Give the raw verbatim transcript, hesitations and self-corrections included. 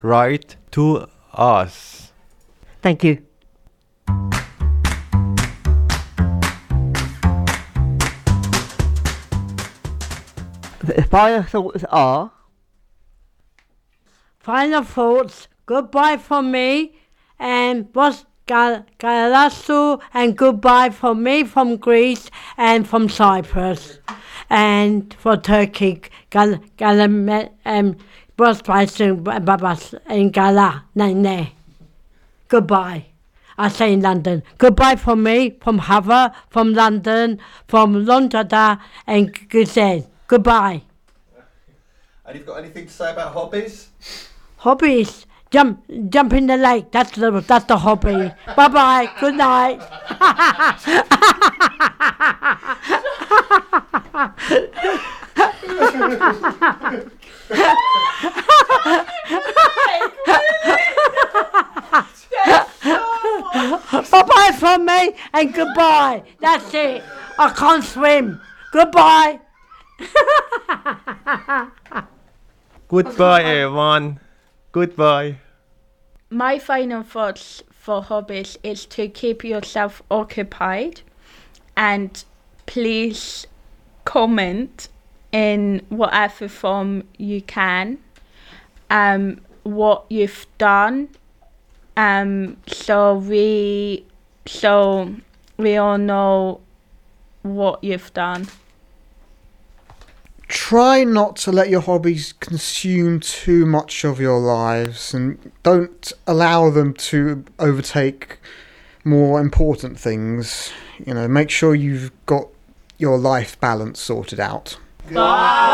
write to us. Thank you. The final thoughts are... Final thoughts, goodbye from me, and Bos Gal- Galasso, and goodbye from me from Greece and from Cyprus, and for Turkey, Gal Galam um Bos Babas and Gala Nene. Goodbye. I say in London. Goodbye from me, from Hava, from London, from London and Guzan. Goodbye. And you've got anything to say about hobbies? Hobbies. Jump jump in the lake. That's the that's the hobby. Bye bye. Good night. Bye bye from me and goodbye. That's it. I can't swim. Goodbye. Goodbye, everyone. Goodbye. My final thoughts for hobbies is to keep yourself occupied, and please comment in whatever form you can um, what you've done, um, so we so we all know what you've done. Try not to let your hobbies consume too much of your lives, and don't allow them to overtake more important things. You know, make sure you've got your life balance sorted out. Bye.